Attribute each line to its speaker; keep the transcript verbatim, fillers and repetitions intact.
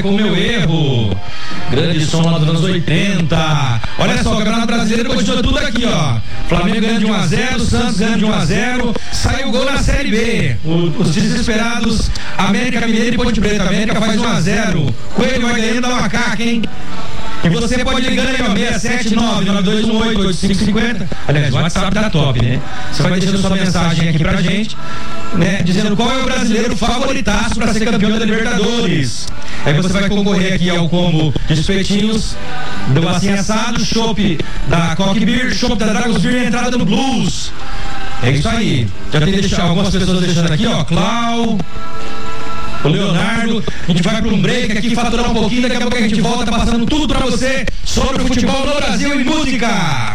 Speaker 1: com o meu erro. Grande som lá dos anos oitenta. Olha só, o Campeonato Brasileiro continua tudo aqui, ó. Flamengo ganhando de um a zero, Santos ganhando de um a zero. Saiu o gol na Série B. O, os desesperados, América Mineiro e Ponte Preta. América faz um a zero. Coelho vai ganhando da macaca, hein? E você pode ligar aí, ó, seis sete nove nove dois um oito oito cinco cinco zero. Aliás, o WhatsApp da Top, né? Você vai deixando sua mensagem aqui pra gente, né? Dizendo qual é o brasileiro favoritaço pra ser campeão da Libertadores. Aí você vai concorrer aqui ao combo de espetinhos do Assim Assado, chopp da Coque Beer, chopp da Dragos Beer e entrada no Blues. É isso aí. Já tem deixado algumas pessoas deixando aqui, ó. Clau, o Leonardo. A gente vai para um break aqui, faturar um pouquinho. Daqui a pouco a gente volta passando tudo para você sobre o futebol no Brasil e música.